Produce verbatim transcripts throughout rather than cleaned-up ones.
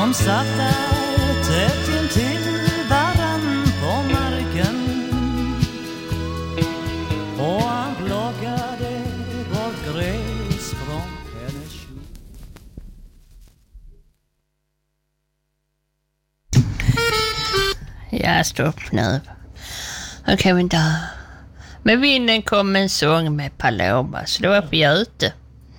De satt där tätt intill varann på marken, och han plockade bort gräs från hennes kjol. Jag stopp nu. Då kan vi inte ha. Med vinden kom en sång med Paloma, så då var vi ute.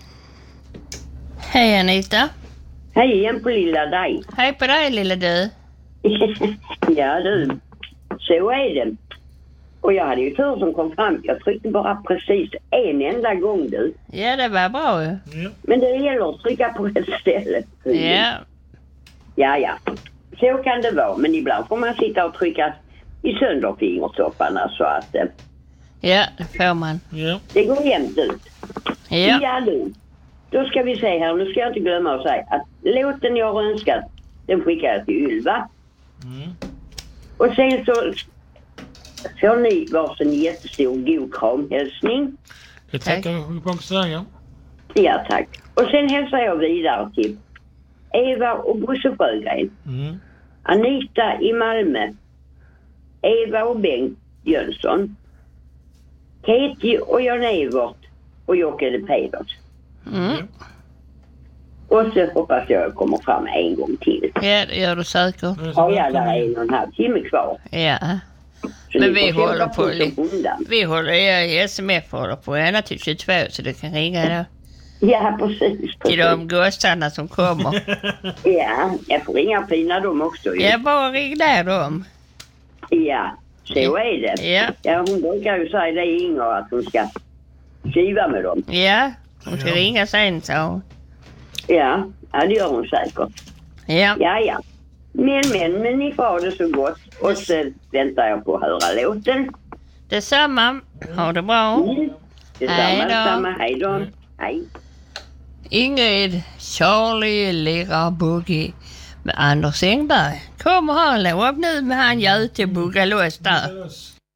Hej Anita. Hej igen på lilla dig. Hej på dig lilla du. Ja du, så är det. Och jag hade ju tur som kom fram. Jag tryckte bara precis en enda gång du. Ja, det var bra ju. Ja. Men det gäller att trycka på ett ställe. Ja. Ja, ja. Så kan det vara. Men ibland får man sitta och trycka i sönder fingertopparna så att eh, Ja, det får man. Ja. det går jämnt ut. Ja. Ja du. Då ska vi se här. Nu ska jag inte glömma att säga att låten jag har önskat, den skickar jag till Ylva. Mm. Och sen så får ni varsin jättestor god kramhälsning. Det tackar jag på också säga. Ja, tack. Och sen hälsar jag vidare till Eva och Bosse Sjögren, Mm. Anita i Malmö, Eva och Bengt Jönsson, Katie och Jan-Evert och Jocke de Peders. Mm. Och så hoppas jag kommer fram en gång till. Ja, det gör du säkert. Ja, ja, där är en och en halv timme kvar. Ja. Så Men ni vi får håller kämpa på som lite. undan. Vi håller, ja, S M F håller på ända till tjugotvå, så du kan ringa då. Ja, precis. Till precis. de gossarna som kommer. Ja, jag får ringa och pina dem också. ju. Ja, bara ring där dem. Ja, så är det. Ja. Ja, hon brukar ju säga det Inger att hon ska skriva med dem. Ja, hon ska Ja. ringa sen, så. Ja, ja, det gör hon säkert. Ja. Ja, ja. Men, men, men ni får ha det så gott. Och så väntar jag på att höra låten. Detsamma. Ha det bra. Mm. Detsamma, Hej då. detsamma. Hej då. Hej. Ingrid, Charlie, Lira, Boogie med Anders Engberg. Kommer han lov nu med han Göte bugga loss där. Yes.